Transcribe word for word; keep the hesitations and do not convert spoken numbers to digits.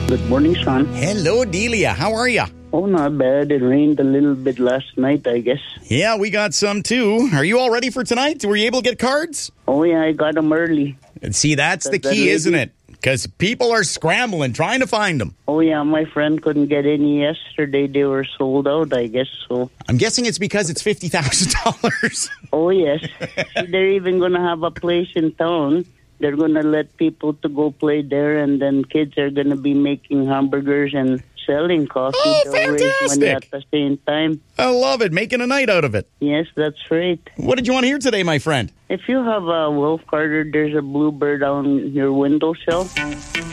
Good morning, son. Hello, Delia. How are you? Oh, not bad. It rained a little bit last night, I guess. Yeah, we got some too. Are you all ready for tonight? Were you able to get cards? Oh, yeah, I got them early. And see, that's the That- that key, lady- isn't it? Because people are scrambling, trying to find them. Oh, yeah, my friend couldn't get any yesterday. They were sold out, I guess so. I'm guessing it's because it's fifty thousand dollars. Oh, yes. They're even going to have a place in town. They're going to let people to go play there, and then kids are going to be making hamburgers and selling coffee. Oh, They'll raise money at fantastic. the same time. I love it. Making a night out of it. Yes, that's right. What did you want to hear today, my friend? If you have a Wolf Carter, there's a bluebird on your windowsill.